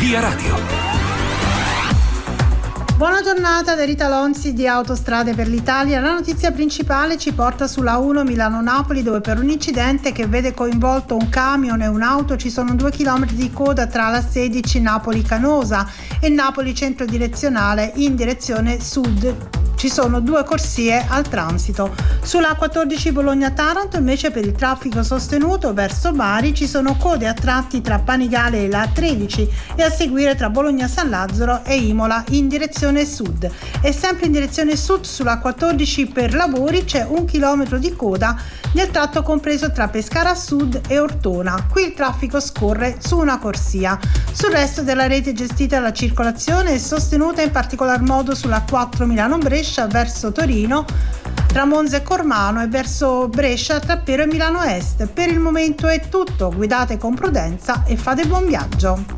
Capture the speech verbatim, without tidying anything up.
Via Radio. Buona giornata da Rita Lonzi di Autostrade per l'Italia. La notizia principale ci porta sulla uno Milano-Napoli, dove per un incidente che vede coinvolto un camion e un'auto ci sono due chilometri di coda tra la sedici Napoli-Canosa e Napoli centro direzionale in direzione sud. Ci sono due corsie al transito. Sulla A quattordici Bologna-Taranto invece per il traffico sostenuto verso Bari ci sono code a tratti tra Panigale e la A tredici e a seguire tra Bologna-San Lazzaro e Imola in direzione sud. E sempre in direzione sud sulla A quattordici per lavori c'è un chilometro di coda nel tratto compreso tra Pescara Sud e Ortona. Qui il traffico scorre su una corsia. Sul resto della rete gestita la circolazione è sostenuta in particolar modo sulla quattro Milano-Brescia verso Torino, tra Monza e Cormano e verso Brescia tra Pero e Milano Est. Per il momento è tutto, guidate con prudenza e fate buon viaggio.